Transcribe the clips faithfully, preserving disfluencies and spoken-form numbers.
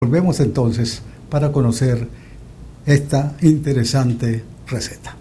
Volvemos entonces para conocer esta interesante receta.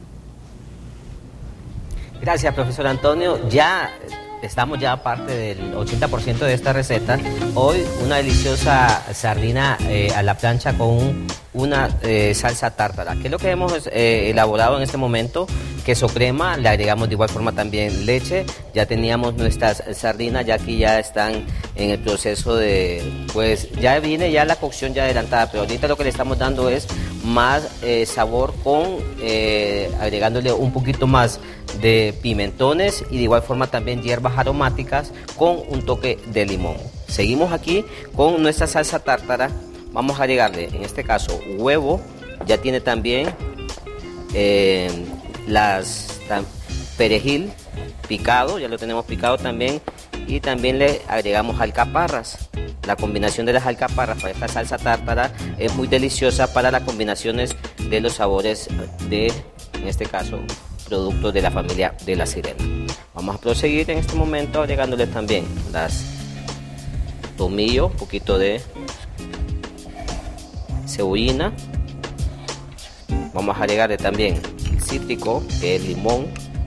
Gracias, profesor Antonio. Ya estamos ya aparte del ochenta por ciento de esta receta. Hoy una deliciosa sardina eh, a la plancha con una eh, salsa tártara, que es lo que hemos eh, elaborado en este momento. Queso crema, le agregamos de igual forma también leche. Ya teníamos nuestras sardinas, ya aquí ya están en el proceso de, pues ya viene ya la cocción ya adelantada, pero ahorita lo que le estamos dando es más eh, sabor con, eh, agregándole un poquito más de pimentones y de igual forma también hierbas aromáticas con un toque de limón. Seguimos aquí con nuestra salsa tártara. Vamos a agregarle, en este caso, huevo. Ya tiene también eh, las tam, perejil picado, ya lo tenemos picado también. Y también le agregamos alcaparras. La combinación de las alcaparras para esta salsa tártara es muy deliciosa para las combinaciones de los sabores de, en este caso, productos de la familia de la sirena. Vamos a proseguir en este momento agregándole también las tomillo, un poquito de cebollina. Vamos a agregarle también el cítrico, que es el limón.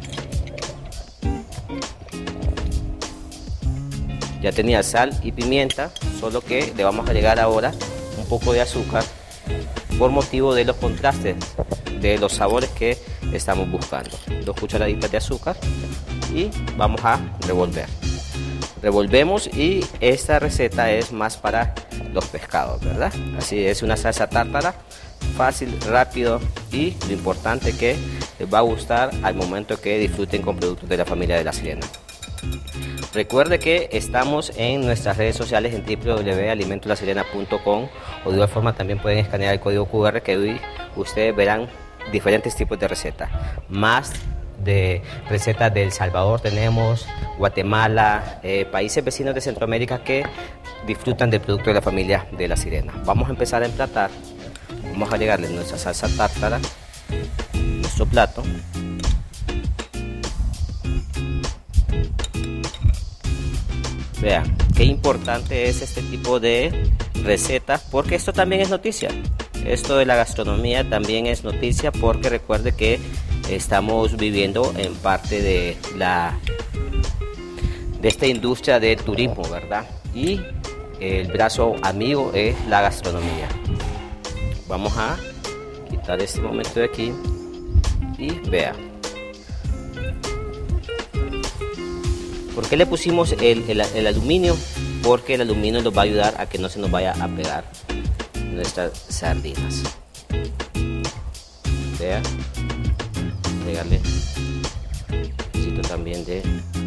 Ya tenía sal y pimienta, solo que le vamos a agregar ahora un poco de azúcar por motivo de los contrastes de los sabores que estamos buscando. Dos cucharaditas de azúcar y vamos a revolver. Revolvemos y esta receta es más para los pescados, ¿verdad? Así es, una salsa tártara fácil, rápido y lo importante que les va a gustar al momento que disfruten con productos de la familia de la sirena. Recuerde que estamos en nuestras redes sociales en w w w punto alimento la sirena punto com o de igual forma también pueden escanear el código cu erre que hoy ustedes verán diferentes tipos de recetas. Más de recetas de El Salvador tenemos, Guatemala, eh, países vecinos de Centroamérica que disfrutan del producto de la familia de la sirena. Vamos a empezar a emplatar. Vamos a agregarle nuestra salsa tártara, nuestro plato. Vean, qué importante es este tipo de recetas porque esto también es noticia. Esto de la gastronomía también es noticia porque recuerde que estamos viviendo en parte de la de esta industria del turismo, ¿verdad? Y el brazo amigo es la gastronomía. Vamos a quitar este momento de aquí y vean. ¿Por qué le pusimos el, el, el aluminio? Porque el aluminio nos va a ayudar a que no se nos vaya a pegar nuestras sardinas. Vea, agregarle un poquito también de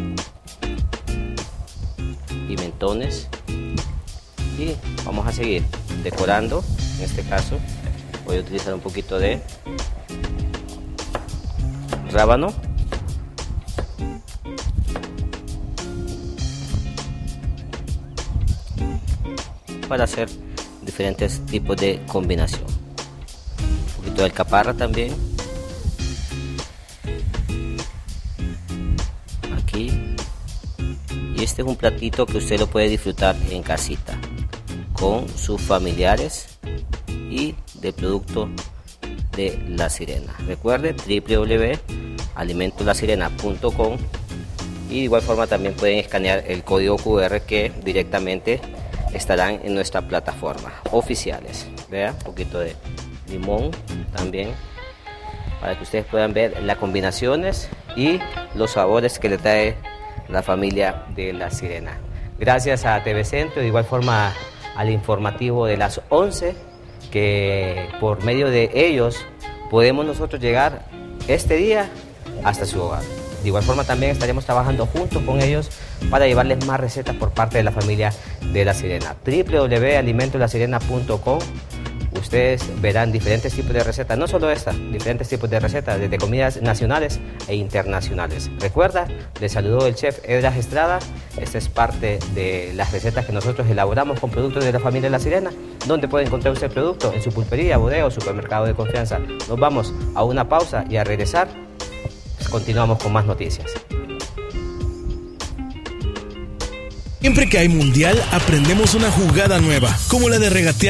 pimentones y vamos a seguir decorando. En este caso voy a utilizar un poquito de rábano. Para hacer diferentes tipos de combinación. Un poquito de alcaparra también. Aquí. Y este es un platito que usted lo puede disfrutar en casita con sus familiares y del producto de la sirena. Recuerde w w w punto alimento la sirena punto com y de igual forma también pueden escanear el código cu erre que directamente estarán en nuestra plataforma oficiales. Vean, un poquito de limón también para que ustedes puedan ver las combinaciones y los sabores que le trae la familia de la sirena. Gracias a T V Centro, de igual forma al informativo de las once, que por medio de ellos podemos nosotros llegar este día hasta su hogar. De igual forma también estaremos trabajando juntos con ellos para llevarles más recetas por parte de la familia de la sirena. w w w punto alimento la sirena punto com. Ustedes verán diferentes tipos de recetas, no solo esta, diferentes tipos de recetas, desde comidas nacionales e internacionales. Recuerda, les saludó el chef Edras Estrada. Esta es parte de las recetas que nosotros elaboramos con productos de la familia de la sirena. ¿Dónde puede encontrar usted el producto? En su pulpería, bodega o supermercado de confianza. Nos vamos a una pausa y a regresar continuamos con más noticias. Siempre que hay mundial, aprendemos una jugada nueva, como la de regatear